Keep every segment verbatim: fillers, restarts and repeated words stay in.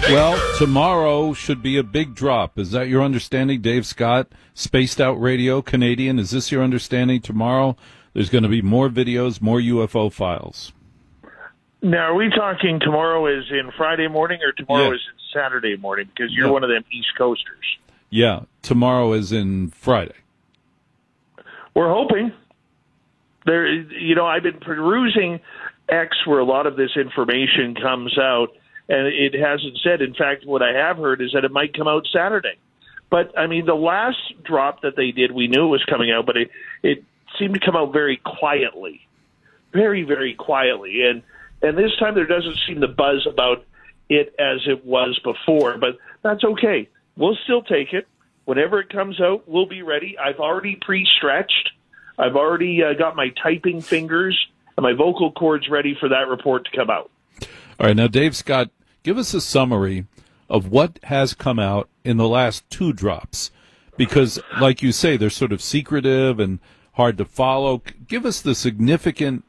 Well, tomorrow should be a big drop. Is that your understanding, Dave Scott, Spaced Out Radio, Canadian? Is this your understanding? Tomorrow there's going to be more videos, more U F O files. Now, are we talking tomorrow is in Friday morning or tomorrow Yeah. is in Saturday morning? Because you're No. one of them East Coasters. Yeah, tomorrow is in Friday. We're hoping. There, you know, I've been perusing X where a lot of this information comes out, and it hasn't said. In fact, what I have heard is that it might come out Saturday. But, I mean, the last drop that they did, we knew it was coming out, but it, it seemed to come out very quietly. Very, very quietly. And and this time there doesn't seem the buzz about it as it was before. But that's okay. We'll still take it. Whenever it comes out, we'll be ready. I've already pre-stretched. I've already uh, got my typing fingers and my vocal cords ready for that report to come out. All right, now, Dave Scott, give us a summary of what has come out in the last two drops. Because, like you say, they're sort of secretive and hard to follow. Give us the significant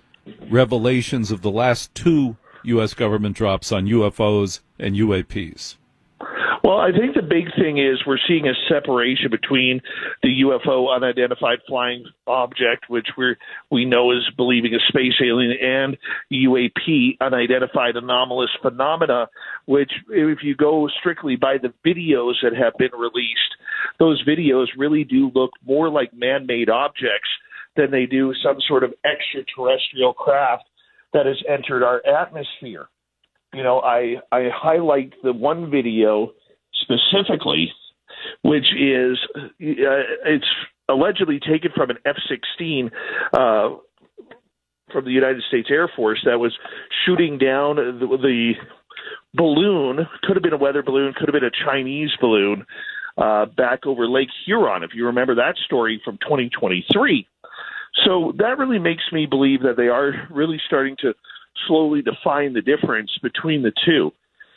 revelations of the last two U S government drops on U F Os and U A Ps. Well, I think the big thing is we're seeing a separation between the U F O, unidentified flying object, which we we know is believing a space alien, and U A P, unidentified anomalous phenomena, which if you go strictly by the videos that have been released, those videos really do look more like man-made objects than they do some sort of extraterrestrial craft that has entered our atmosphere. You know, I, I highlight the one video specifically, which is uh, it's allegedly taken from an F sixteen uh, from the United States Air Force that was shooting down the, the balloon. Could have been a weather balloon, could have been a Chinese balloon uh, back over Lake Huron, if you remember that story from twenty twenty-three. So that really makes me believe that they are really starting to slowly define the difference between the two.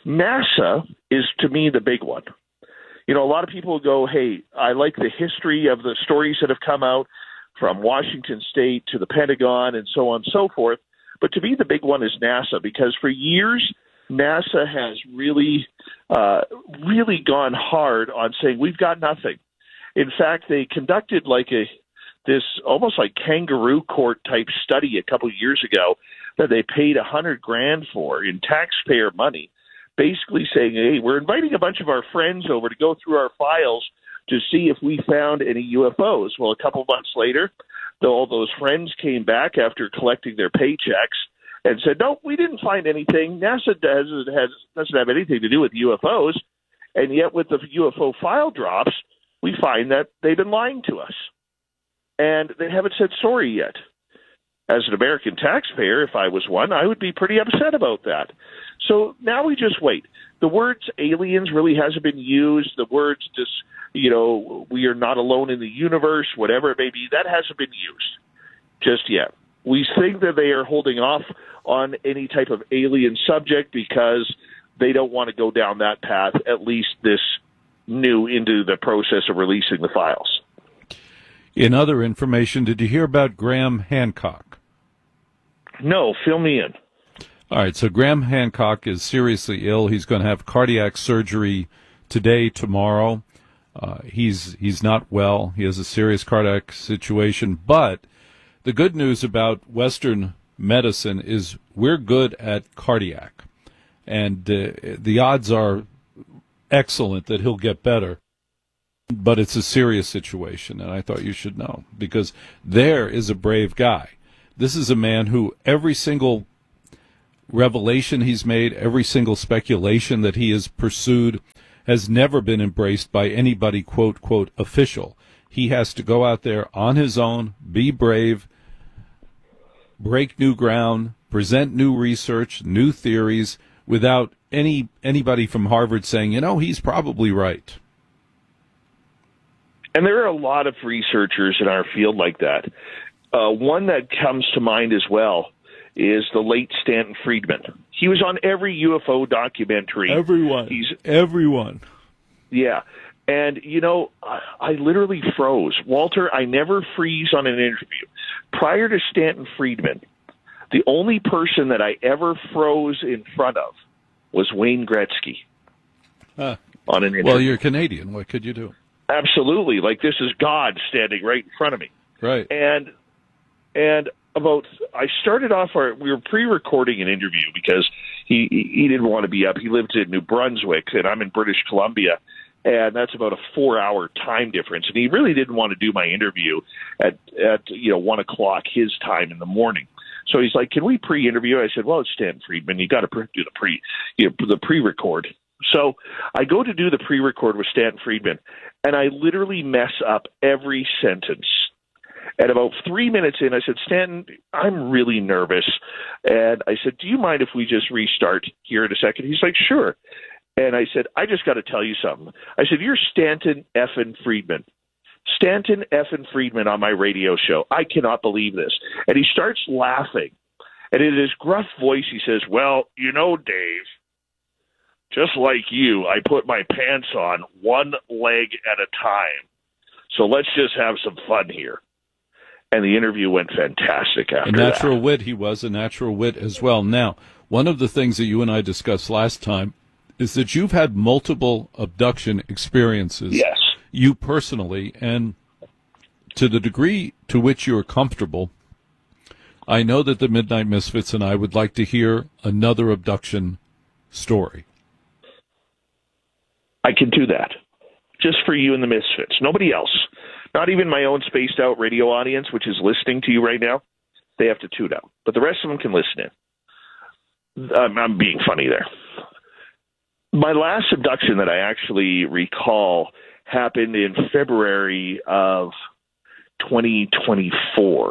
NASA is, to me, the big one. You know, a lot of people go, hey, I like the history of the stories that have come out from Washington State to the Pentagon and so on and so forth. But to me, the big one is NASA, because for years, NASA has really, uh, really gone hard on saying, we've got nothing. In fact, they conducted like a this almost like kangaroo court type study a couple of years ago that they paid a hundred grand for in taxpayer money, basically saying, hey, we're inviting a bunch of our friends over to go through our files to see if we found any U F Os. Well, a couple of months later, all those friends came back after collecting their paychecks and said, no, we didn't find anything. NASA doesn't, has, doesn't have anything to do with U F Os. And yet with the U F O file drops, we find that they've been lying to us. And they haven't said sorry yet. As an American taxpayer, if I was one, I would be pretty upset about that. So now we just wait. The words aliens really hasn't been used. The words, just, you know, we are not alone in the universe, whatever it may be, that hasn't been used just yet. We think that they are holding off on any type of alien subject because they don't want to go down that path, at least this new into the process of releasing the files. In other information, did you hear about Graham Hancock? No, fill me in. All right, so Graham Hancock is seriously ill. He's going to have cardiac surgery today, tomorrow. Uh, he's he's not well. He has a serious cardiac situation. But the good news about Western medicine is we're good at cardiac. And uh, the odds are excellent that he'll get better. But it's a serious situation, and I thought you should know, because there is a brave guy. This is a man who every single revelation he's made, every single speculation that he has pursued has never been embraced by anybody, quote, quote, official. He has to go out there on his own, be brave, break new ground, present new research, new theories, without any anybody from Harvard saying, you know, he's probably right. And there are a lot of researchers in our field like that. Uh, one that comes to mind as well is the late Stanton Friedman. He was on every U F O documentary. Everyone. He's Everyone. Yeah. And, you know, I, I literally froze. Walter, I never freeze on an interview. Prior to Stanton Friedman, the only person that I ever froze in front of was Wayne Gretzky. Huh. on an interview. Well, you're Canadian. What could you do? Absolutely. Like, this is God standing right in front of me. Right. And and about I started off our we were pre-recording an interview because he he didn't want to be up. He lived in New Brunswick, and I'm in British Columbia, and that's about a four-hour time difference. And he really didn't want to do my interview at at you know one o'clock his time in the morning. So he's like, "Can we pre-interview?" I said, "Well, it's Stan Friedman. You got to pre- do the pre you know, the pre-record." So I go to do the pre-record with Stanton Friedman, and I literally mess up every sentence. And about three minutes in, I said, "Stanton, I'm really nervous." And I said, "Do you mind if we just restart here in a second?" He's like, "Sure." And I said, "I just got to tell you something." I said, "You're Stanton effing Friedman. Stanton effing Friedman on my radio show. I cannot believe this." And he starts laughing. And in his gruff voice, he says, "Well, you know, Dave, just like you, I put my pants on one leg at a time. So let's just have some fun here." And the interview went fantastic after A natural that. wit, he was a natural wit as well. Now, one of the things that you and I discussed last time is that you've had multiple abduction experiences. Yes. You personally, and to the degree to which you're comfortable, I know that the Midnight Misfits and I would like to hear another abduction story. I can do that. Just for you and the Misfits. Nobody else. Not even my own spaced out radio audience, which is listening to you right now. They have to tune out. But the rest of them can listen in. I'm, I'm being funny there. My last abduction that I actually recall happened in February of twenty twenty-four.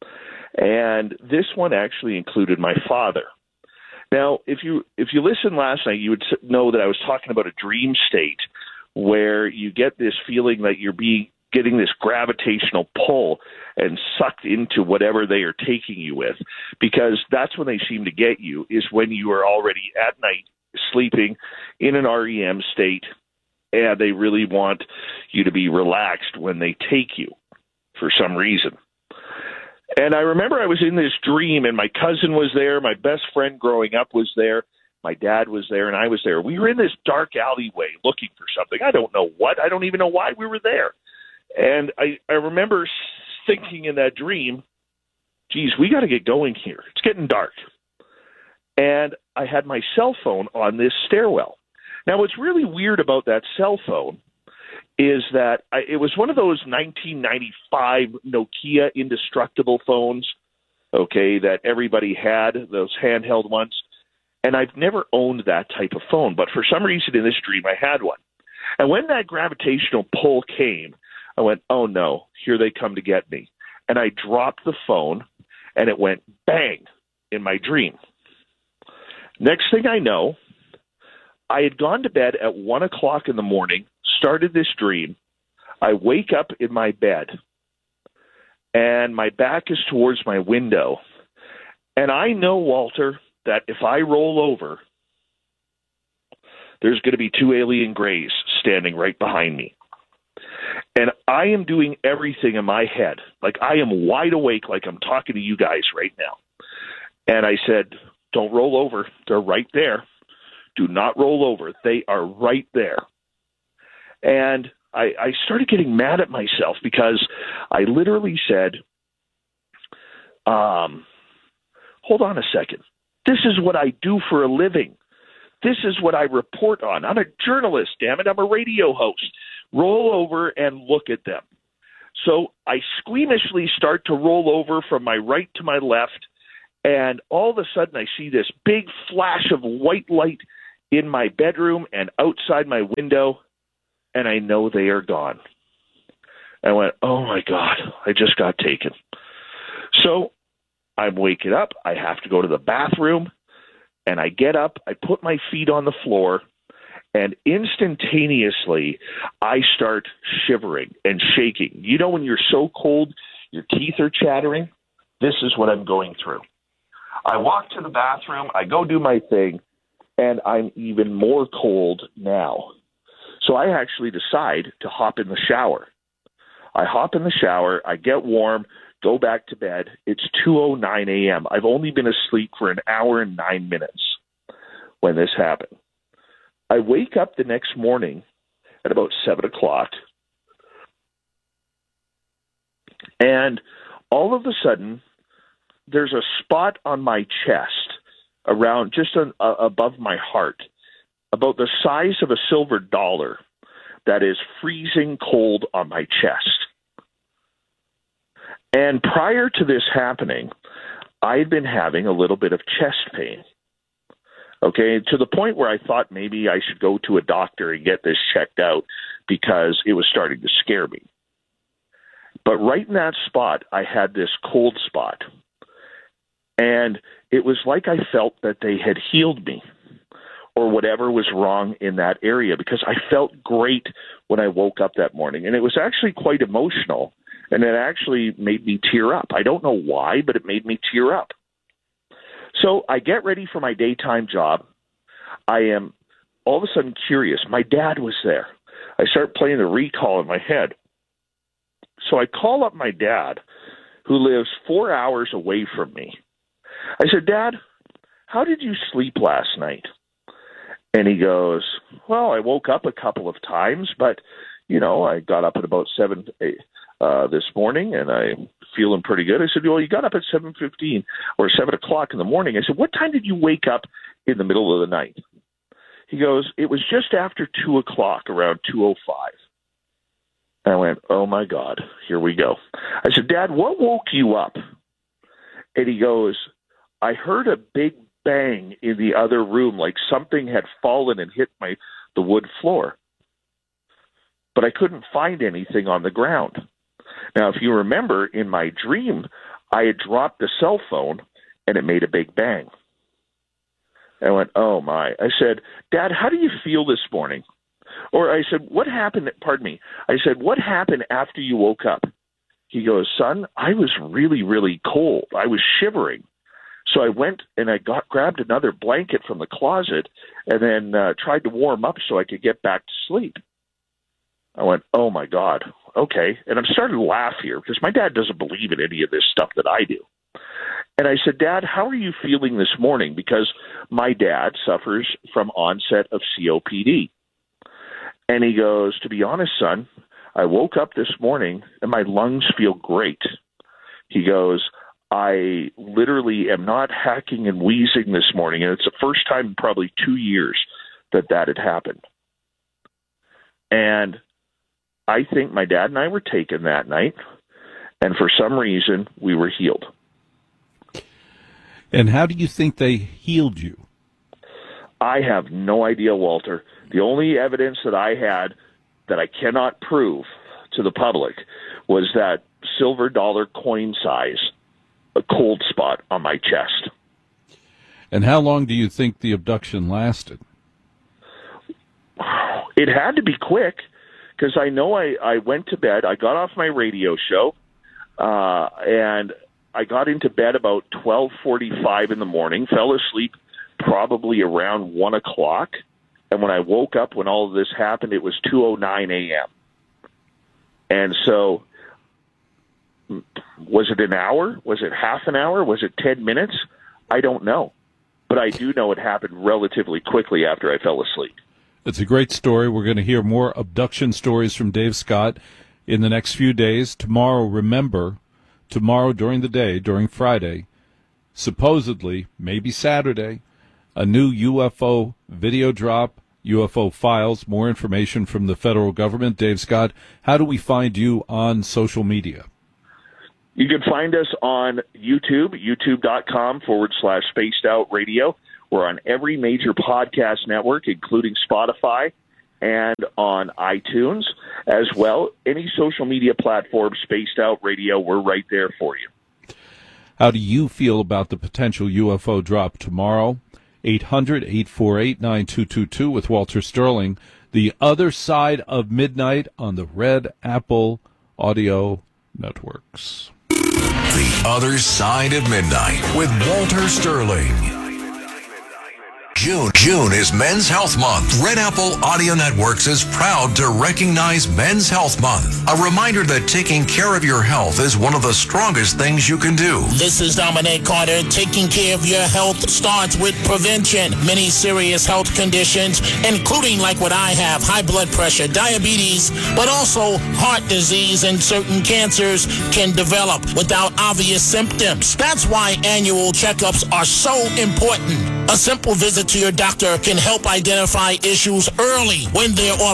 And this one actually included my father. Now, if you if you listened last night, you would know that I was talking about a dream state where you get this feeling that you're being getting this gravitational pull and sucked into whatever they are taking you with, because that's when they seem to get you, is when you are already at night sleeping in an R E M state, and they really want you to be relaxed when they take you for some reason. And I remember I was in this dream, and my cousin was there, my best friend growing up was there, my dad was there, and I was there. We were in this dark alleyway looking for something. I don't know what. I don't even know why we were there. And I, I remember thinking in that dream, geez, we got to get going here. It's getting dark. And I had my cell phone on this stairwell. Now, what's really weird about that cell phone is that I, it was one of those nineteen ninety-five Nokia indestructible phones, okay, that everybody had, those handheld ones. And I've never owned that type of phone. But for some reason in this dream, I had one. And when that gravitational pull came, I went, oh, no, here they come to get me. And I dropped the phone, and it went bang in my dream. Next thing I know, I had gone to bed at one o'clock in the morning, started this dream. I wake up in my bed, and my back is towards my window. And I know, Walter, that if I roll over, there's going to be two alien grays standing right behind me. And I am doing everything in my head. Like, I am wide awake, like I'm talking to you guys right now. And I said, don't roll over. They're right there. Do not roll over. They are right there. And I, I started getting mad at myself because I literally said, um, hold on a second. This is what I do for a living. This is what I report on. I'm a journalist, damn it. I'm a radio host. Roll over and look at them. So I squeamishly start to roll over from my right to my left, and all of a sudden I see this big flash of white light in my bedroom and outside my window, and I know they are gone. I went, oh my God, I just got taken. So I'm waking up. I have to go to the bathroom, and I get up. I put my feet on the floor, and instantaneously I start shivering and shaking. You know when you're so cold, your teeth are chattering? This is what I'm going through. I walk to the bathroom. I go do my thing, and I'm even more cold now. So I actually decide to hop in the shower. I hop in the shower. I get warm. Go back to bed. It's two oh nine a.m. I've only been asleep for an hour and nine minutes when this happened. I wake up the next morning at about seven o'clock, and all of a sudden, there's a spot on my chest around just an, uh, above my heart, about the size of a silver dollar, that is freezing cold on my chest. And prior to this happening, I had been having a little bit of chest pain. Okay, to the point where I thought maybe I should go to a doctor and get this checked out because it was starting to scare me. But right in that spot, I had this cold spot. And it was like I felt that they had healed me or whatever was wrong in that area, because I felt great when I woke up that morning. And it was actually quite emotional, and it actually made me tear up. I don't know why, but it made me tear up. So I get ready for my daytime job. I am all of a sudden curious. My dad was there. I start playing the recall in my head. So I call up my dad, who lives four hours away from me. I said, Dad, how did you sleep last night? And he goes, well, I woke up a couple of times, but, you know, I got up at about seven uh, this morning, and I'm feeling pretty good. I said, well, you got up at seven fifteen or seven o'clock in the morning. I said, what time did you wake up in the middle of the night? He goes, it was just after two o'clock, around two oh five. I went, oh, my God, here we go. I said, Dad, what woke you up? And he goes, I heard a big bang in the other room, like something had fallen and hit my the wood floor. But I couldn't find anything on the ground. Now, if you remember, in my dream, I had dropped the cell phone, and it made a big bang. I went, oh, my. I said, Dad, how do you feel this morning? Or I said, what happened? Pardon me. I said, what happened after you woke up? He goes, son, I was really, really cold. I was shivering. So I went and I got grabbed another blanket from the closet and then uh, tried to warm up so I could get back to sleep. I went, oh, my God, okay. And I'm starting to laugh here because my dad doesn't believe in any of this stuff that I do. And I said, Dad, how are you feeling this morning? Because my dad suffers from onset of C O P D. And he goes, to be honest, son, I woke up this morning and my lungs feel great. He goes, I literally am not hacking and wheezing this morning, and it's the first time in probably two years that that had happened. And I think my dad and I were taken that night, and for some reason, we were healed. And how do you think they healed you? I have no idea, Walter. The only evidence that I had that I cannot prove to the public was that silver dollar coin size, a cold spot on my chest. And how long do you think the abduction lasted? It had to be quick, because I know I, I went to bed. I got off my radio show, uh, and I got into bed about twelve forty-five in the morning, fell asleep probably around one o'clock. And when I woke up, when all of this happened, it was two oh nine a.m. And so was it an hour? Was it half an hour? Was it ten minutes? I don't know. But I do know it happened relatively quickly after I fell asleep. It's a great story. We're going to hear more abduction stories from Dave Scott in the next few days. Tomorrow, remember, tomorrow during the day, during Friday, supposedly, maybe Saturday, a new U F O video drop, U F O files, more information from the federal government. Dave Scott, how do we find you on social media? You can find us on YouTube, youtube.com forward slash spaced out radio. We're on every major podcast network, including Spotify, and on iTunes as well. Any social media platform, Spaced Out Radio, we're right there for you. How do you feel about the potential U F O drop tomorrow? eight hundred, eight four eight, nine two two two with Walter Sterling. The Other Side of Midnight on the Red Apple Audio Networks. The Other Side of Midnight with Walter Sterling. June. June is Men's Health Month. Red Apple Audio Networks is proud to recognize Men's Health Month. A reminder that taking care of your health is one of the strongest things you can do. This is Dominic Carter. Taking care of your health starts with prevention. Many serious health conditions, including like what I have, high blood pressure, diabetes, but also heart disease and certain cancers can develop without obvious symptoms. That's why annual checkups are so important. A simple visit to your doctor can help identify issues early when they're